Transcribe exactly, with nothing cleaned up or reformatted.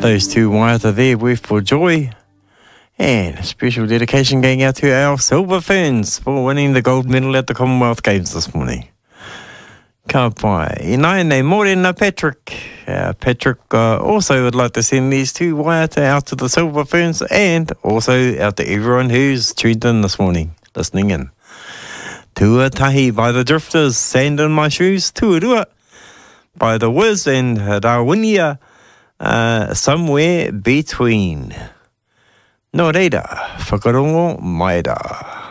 Those two waiata there were for joy. And a special dedication going out to our Silver Ferns for winning the gold medal at the Commonwealth Games this morning. Ka pai. I nai nei morena Patrick. Uh, Patrick uh, also would like to send these two waiata out to the Silver Ferns and also out to everyone who's tuned in this morning, listening in. Tuatahi by the Drifters, Sand in My Shoes, Tuarua by the Wiz and Rawinia, uh, Somewhere Between. No reira, whakarongo mai rā.